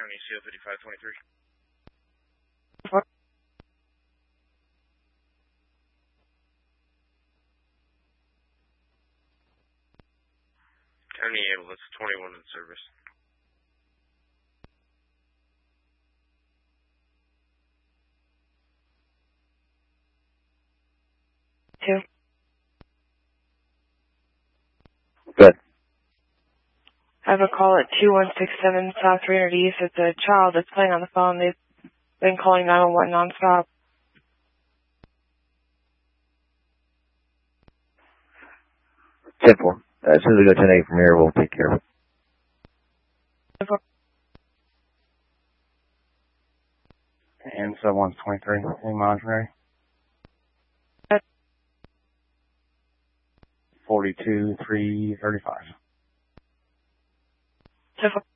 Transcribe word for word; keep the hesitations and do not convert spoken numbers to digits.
County, C L fifty-five twenty-three. County ambulance twenty-one in service. Two. Good. I have a call at two one six seven South three hundred East. It's a child that's playing on the phone. They've been calling nine one one nonstop. ten four. Uh, as soon as we go ten eight from here, we'll take care of it. And sub one's twenty-three. Any monitoring? forty-two, three thirty-five. ten four.